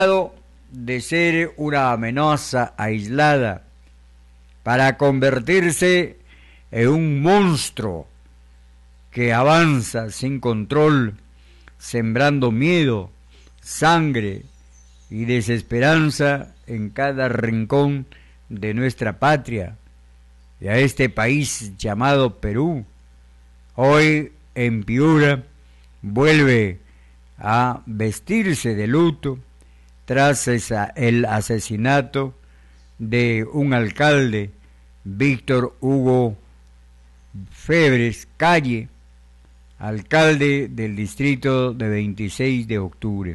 de ser una amenaza aislada para convertirse en un monstruo que avanza sin control, sembrando miedo, sangre y desesperanza en cada rincón de nuestra patria y a este país llamado Perú. Hoy en Piura vuelve a vestirse de luto tras el asesinato de un alcalde, Víctor Hugo Febres Calle, alcalde del distrito de 26 de octubre.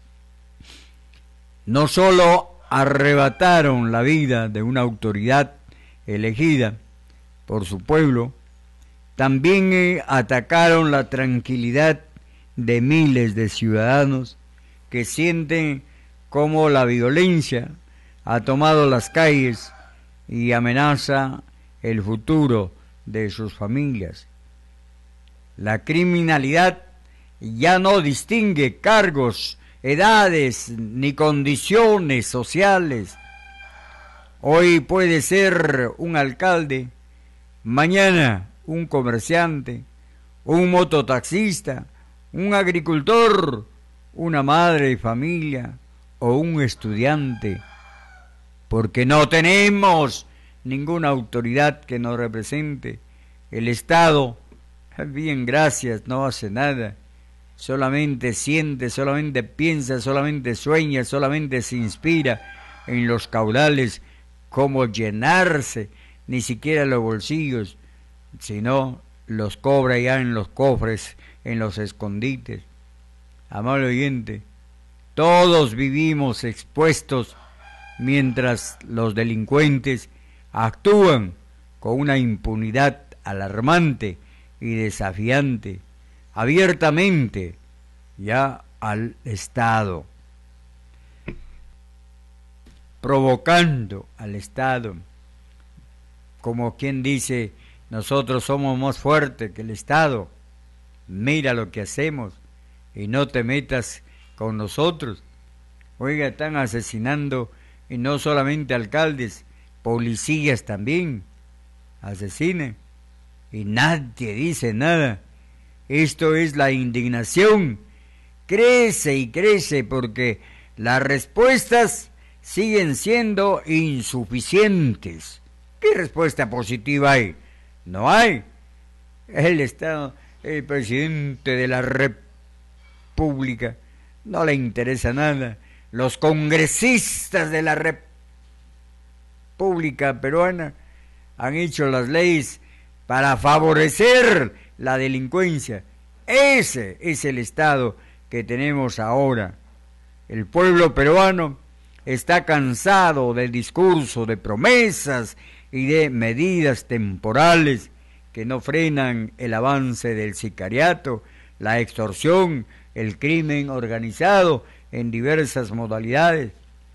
No solo arrebataron la vida de una autoridad elegida por su pueblo, también atacaron la tranquilidad de miles de ciudadanos que sienten cómo la violencia ha tomado las calles y amenaza el futuro de sus familias. La criminalidad ya no distingue cargos, edades ni condiciones sociales. Hoy puede ser un alcalde, mañana un comerciante, un mototaxista, un agricultor, una madre de familia o un estudiante, porque no tenemos ninguna autoridad que nos represente. El Estado, bien, gracias, no hace nada, solamente siente, solamente piensa, solamente sueña, solamente se inspira en los caudales, cómo llenarse, ni siquiera los bolsillos, sino los cobra ya en los cofres, en los escondites. Amable oyente, todos vivimos expuestos mientras los delincuentes actúan con una impunidad alarmante y desafiante, abiertamente ya al Estado, provocando al Estado, como quien dice, nosotros somos más fuertes que el Estado, mira lo que hacemos y no te metas con nosotros. Oiga, están asesinando, y no solamente alcaldes, policías también asesinan, y nadie dice nada. Esto es la indignación, crece y crece porque las respuestas siguen siendo insuficientes. ¿Qué respuesta positiva hay? No hay. El Estado, el presidente de la República, no le interesa nada. Los congresistas de la República Peruana han hecho las leyes para favorecer la delincuencia. Ese es el Estado que tenemos ahora. El pueblo peruano está cansado del discurso, de promesas y de medidas temporales que no frenan el avance del sicariato, la extorsión, el crimen organizado en diversas modalidades.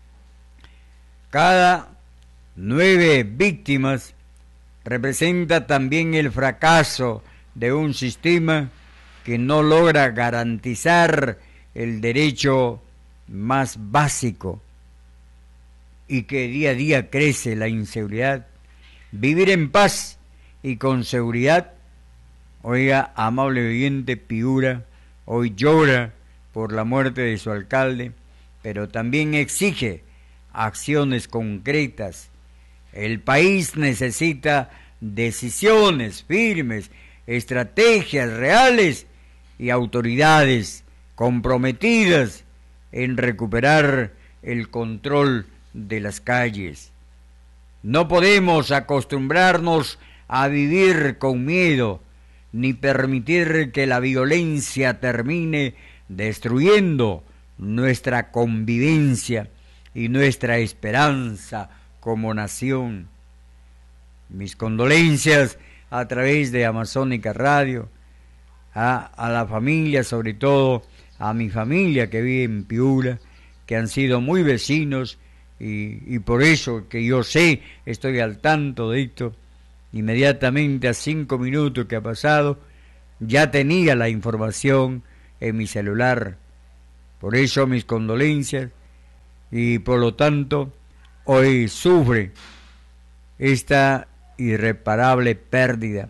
Cada 9 víctimas representa también el fracaso de un sistema que no logra garantizar el derecho más básico y que día a día crece la inseguridad. Vivir en paz y con seguridad. Oiga, amable oyente, Piura hoy llora por la muerte de su alcalde, pero también exige acciones concretas. El país necesita decisiones firmes, estrategias reales y autoridades comprometidas en recuperar el control de las calles. No podemos acostumbrarnos a vivir con miedo, ni permitir que la violencia termine destruyendo nuestra convivencia y nuestra esperanza como nación. Mis condolencias a través de Amazónica Radio, a la familia, sobre todo a mi familia que vive en Piura, que han sido muy vecinos y por eso que yo sé, estoy al tanto de esto. Inmediatamente a 5 minutos que ha pasado, ya tenía la información en mi celular. Por eso mis condolencias y por lo tanto hoy sufre esta irreparable pérdida.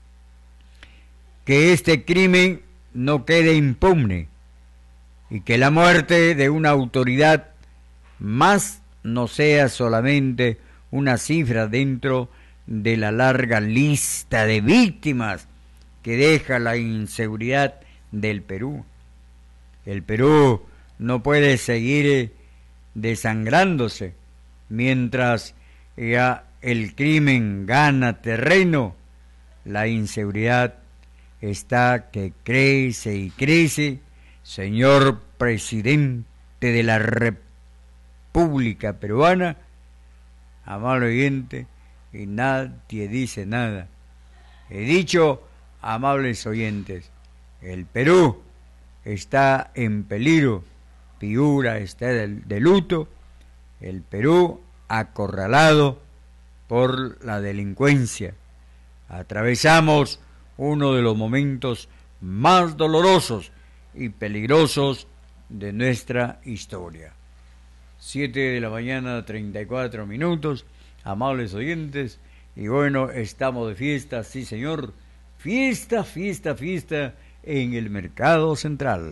Que este crimen no quede impune y que la muerte de una autoridad más no sea solamente una cifra dentro de la larga lista de víctimas que deja la inseguridad del Perú. El Perú no puede seguir desangrándose mientras ya el crimen gana terreno. La inseguridad está que crece y crece. Señor presidente de la República Peruana, amable oyente, y nadie dice nada. He dicho, amables oyentes, el Perú está en peligro, Piura está de luto, el Perú acorralado por la delincuencia. Atravesamos uno de los momentos más dolorosos y peligrosos de nuestra historia. 7:34 a.m, amables oyentes, y bueno, estamos de fiesta, sí señor, fiesta, fiesta, fiesta en el Mercado Central.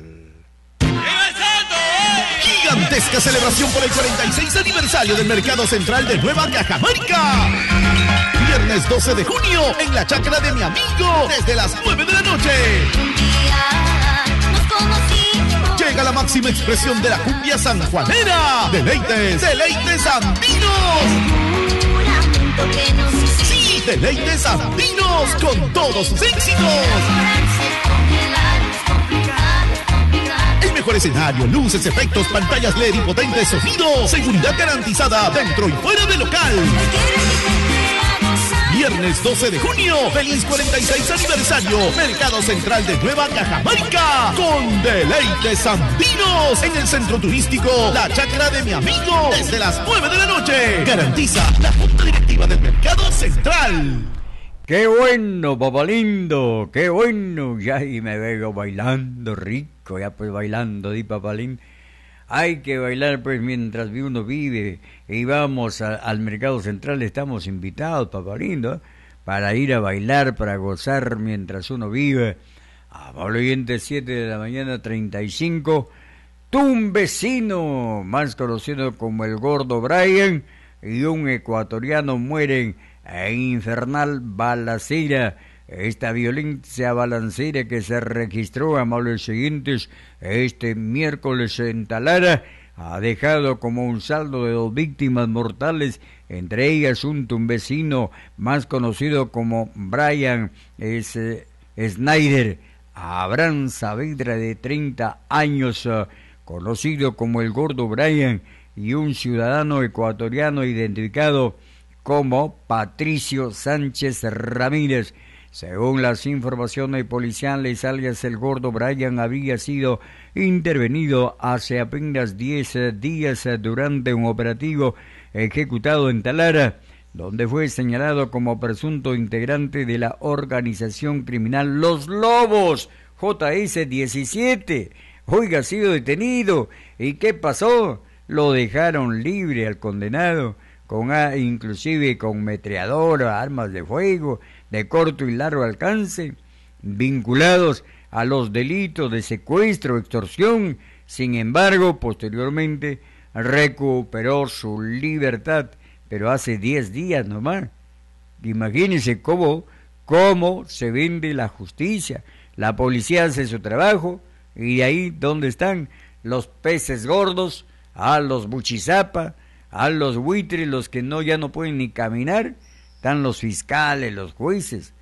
Gigantesca celebración por el 46 aniversario del Mercado Central de Nueva Cajamarca. Viernes 12 de junio en la chacra de mi amigo desde las 9 de la noche. Llega la máxima expresión de la cumbia sanjuanera. Deleites, deleites andinos. Sí, deleites andinos con todos sus éxitos. El mejor escenario, luces, efectos, pantallas LED y potente sonido. Seguridad garantizada dentro y fuera del local. Viernes 12 de junio, feliz 46 aniversario, Mercado Central de Nueva Cajamarca, con deleites andinos en el centro turístico La Chacra de mi amigo, desde las 9 de la noche. Garantiza la junta directiva del Mercado Central. ¡Qué bueno, papá lindo! ¡Qué bueno! Ya y me veo bailando rico, ya pues bailando, di papalín. Hay que bailar pues mientras uno vive, y vamos al Mercado Central, estamos invitados, papá lindo, para ir a bailar, para gozar mientras uno vive. Amable oyente, 7:35 a.m, un vecino, más conocido como el Gordo Brian, y un ecuatoriano mueren en infernal balacera. Esta violencia balacera que se registró, amables siguientes, este miércoles en Talara, ha dejado como un saldo de 2 víctimas mortales, entre ellas un vecino más conocido como Brian Snyder, Abraham Saavedra, de 30 años, conocido como el Gordo Brian, y un ciudadano ecuatoriano identificado como Patricio Sánchez Ramírez. Según las informaciones policiales, alias el Gordo Brian había sido intervenido hace apenas 10 días durante un operativo ejecutado en Talara, donde fue señalado como presunto integrante de la organización criminal Los Lobos, JS-17. Oiga, ha sido detenido. ¿Y qué pasó? Lo dejaron libre al condenado, inclusive con metralladora, armas de fuego de corto y largo alcance, vinculados a los delitos de secuestro, extorsión. Sin embargo, posteriormente recuperó su libertad, pero hace 10 días nomás. Imagínense cómo se vende la justicia. La policía hace su trabajo, y de ahí donde están los peces gordos, a los buchizapa, a los buitres, los que ya no pueden ni caminar. Están los fiscales, los jueces.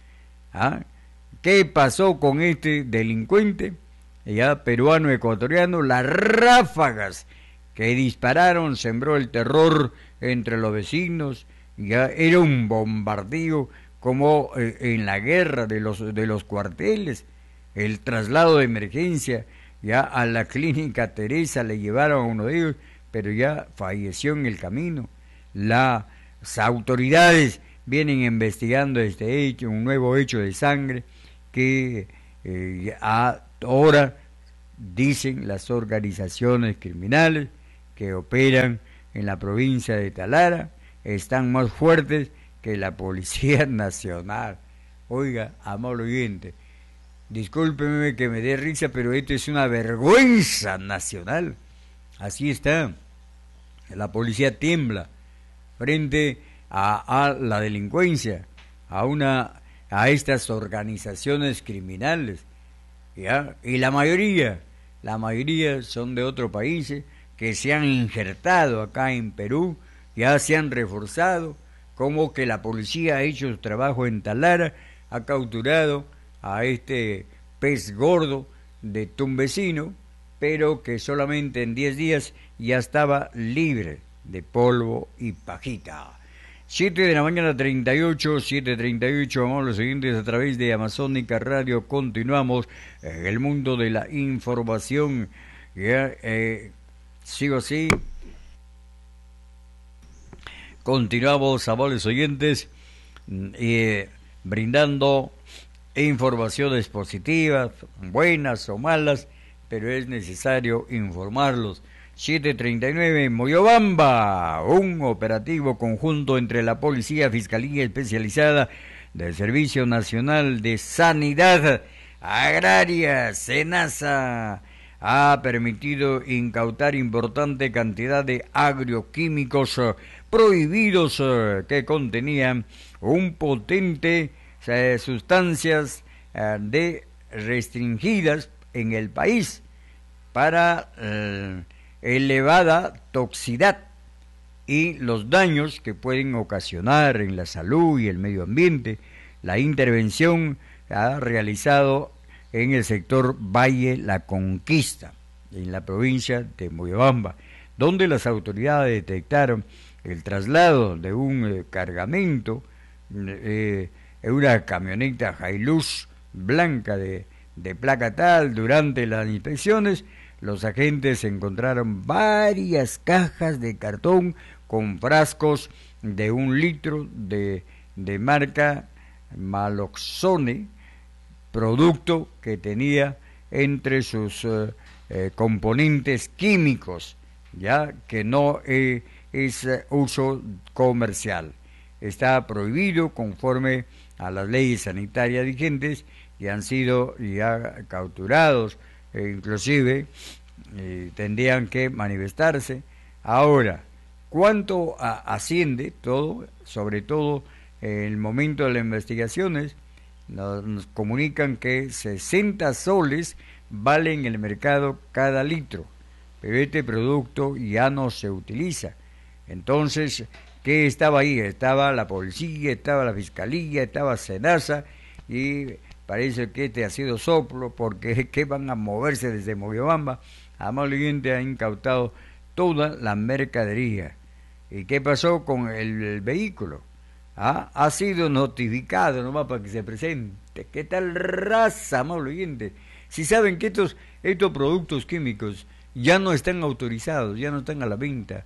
¿Qué pasó con este delincuente? Ya peruano ecuatoriano, las ráfagas que dispararon sembró el terror entre los vecinos. Ya era un bombardeo como en la guerra de los cuarteles. El traslado de emergencia, ya a la clínica Teresa le llevaron a uno de ellos, pero ya falleció en el camino. Las autoridades vienen investigando este hecho, un nuevo hecho de sangre que ahora dicen las organizaciones criminales que operan en la provincia de Talara están más fuertes que la Policía Nacional. Oiga, amable oyente, discúlpeme que me dé risa, pero esto es una vergüenza nacional. Así está. La policía tiembla frente a la delincuencia, a estas organizaciones criminales, ¿ya? Y la mayoría son de otros países que se han injertado acá en Perú, ya se han reforzado, como que la policía ha hecho su trabajo en Talara, ha capturado a este pez gordo de Tumbesino, pero que solamente en 10 días ya estaba libre de polvo y pajita. 7 de la mañana 38, 7:38, vamos a los siguientes a través de Amazónica Radio. Continuamos en el mundo de la información. Sigo así. Continuamos, amables oyentes, brindando informaciones positivas, buenas o malas, pero es necesario informarlos. 7:39, Moyobamba, un operativo conjunto entre la Policía Fiscalía Especializada del Servicio Nacional de Sanidad Agraria, SENASA, ha permitido incautar importante cantidad de agroquímicos prohibidos que contenían un potente sustancias restringidas en el país para elevada toxicidad y los daños que pueden ocasionar en la salud y el medio ambiente. La intervención ha realizado en el sector Valle La Conquista, en la provincia de Moyobamba, donde las autoridades detectaron el traslado de un cargamento en una camioneta Hilux blanca de placa tal. Durante las inspecciones, los agentes encontraron varias cajas de cartón con frascos de 1 litro de marca Maloxone, producto que tenía entre sus componentes químicos, ya que no es uso comercial. Está prohibido conforme a las leyes sanitarias vigentes y han sido ya capturados, inclusive tendrían que manifestarse. Ahora, ¿cuánto asciende todo? Sobre todo en el momento de las investigaciones, nos comunican que 60 soles vale en el mercado cada litro, pero este producto ya no se utiliza. Entonces, ¿qué estaba ahí? Estaba la policía, estaba la fiscalía, estaba SENASA, y parece que este ha sido soplo, porque ¿qué van a moverse desde Moyobamba? Amable oyente, ha incautado toda la mercadería. ¿Y qué pasó con el vehículo? Ha sido notificado nomás para que se presente. ¿Qué tal raza, amable oyente? Si saben que estos productos químicos ya no están autorizados, ya no están a la venta,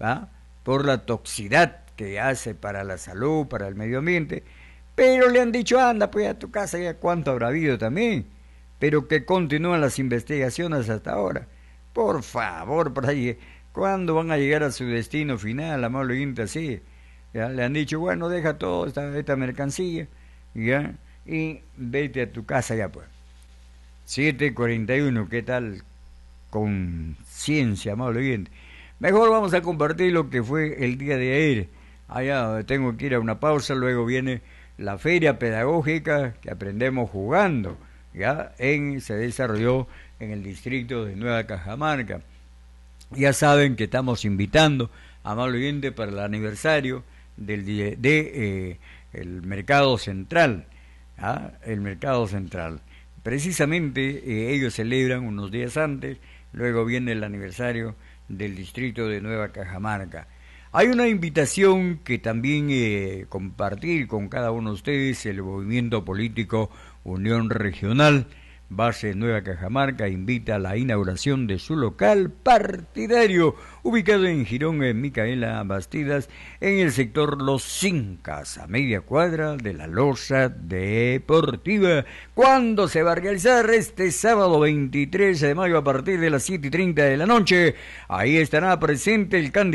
por la toxicidad que hace para la salud, para el medio ambiente, pero le han dicho, anda pues a tu casa, ya cuánto habrá habido también, pero que continúan las investigaciones hasta ahora. Por favor, por ahí, ¿cuándo van a llegar a su destino final, amable oyente? Así, ya le han dicho, bueno, deja toda esta mercancía, ya, y vete a tu casa ya pues. 7:41, ¿qué tal? Conciencia, amable oyente. Mejor vamos a compartir lo que fue el día de ayer. Allá tengo que ir a una pausa, luego viene la feria pedagógica que aprendemos jugando, ya se desarrolló en el distrito de Nueva Cajamarca. Ya saben que estamos invitando a amable oyente para el aniversario del el Mercado Central, el Mercado Central. Precisamente ellos celebran unos días antes, luego viene el aniversario del distrito de Nueva Cajamarca. Hay una invitación que también compartir con cada uno de ustedes. El movimiento político Unión Regional Base Nueva Cajamarca invita a la inauguración de su local partidario, ubicado en Girón, en Micaela Bastidas, en el sector Los Incas, a media cuadra de la Loza Deportiva. ¿Cuándo se va a realizar? Este sábado 23 de mayo a partir de las 7:30 de la noche. Ahí estará presente el candidato